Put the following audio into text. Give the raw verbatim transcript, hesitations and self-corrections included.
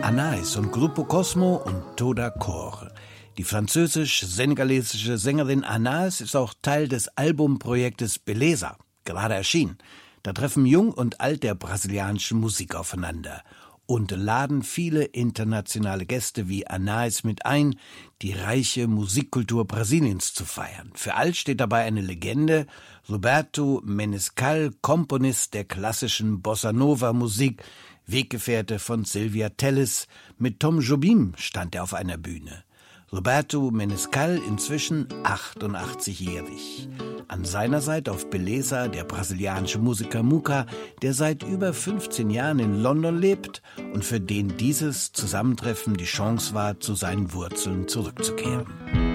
Anais und Grupo Cosmo und Toda Cor. Die französisch-senegalesische Sängerin Anais ist auch Teil des Albumprojektes Beleza, gerade erschienen. Da treffen Jung und Alt der brasilianischen Musik aufeinander und laden viele internationale Gäste wie Anais mit ein, die reiche Musikkultur Brasiliens zu feiern. Für Alt steht dabei eine Legende, Roberto Menescal, Komponist der klassischen Bossa-Nova-Musik, Weggefährte von Sylvia Telles. Mit Tom Jobim stand er auf einer Bühne. Roberto Menescal inzwischen achtundachtzig-jährig. An seiner Seite auf Beleza der brasilianische Musiker Muka, der seit über fünfzehn Jahren in London lebt und für den dieses Zusammentreffen die Chance war, zu seinen Wurzeln zurückzukehren.